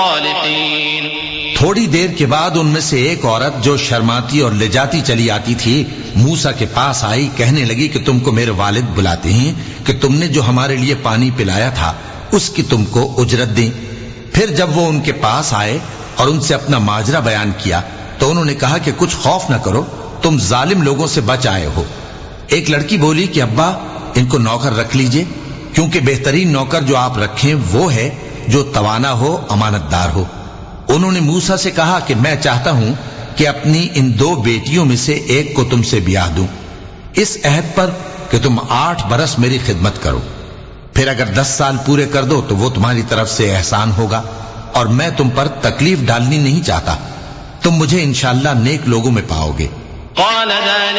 थोड़ी देर के बाद उनमें से एक औरत जो शर्माती और लिजाती चली आती थी मूसा के पास आई, कहने लगी कि तुमको मेरे वालिद बुलाते हैं कि तुमने जो हमारे लिए पानी पिलाया था उसकी तुमको उजरत दें। फिर जब वो उनके पास आए और उनसे अपना माजरा बयान किया तो उन्होंने कहा कि कुछ खौफ न करो, तुम जालिम लोगों से बच आए हो। एक लड़की बोली कि अब्बा इनको नौकर रख लीजिए, क्योंकि बेहतरीन नौकर जो आप रखें वो है जो तवाना हो, अमानतदार हो। उन्होंने मूसा से कहा कि मैं चाहता हूं कि अपनी इन 2 बेटियों में से एक को तुमसे ब्याह दूं, इस अहद पर कि तुम 8 बरस मेरी खिदमत करो। फिर अगर 10 साल पूरे कर दो तो वो तुम्हारी तरफ से एहसान होगा, और मैं तुम पर तकलीफ डालनी नहीं चाहता। तुम मुझे इंशाअल्लाह नेक लोगों में पाओगे।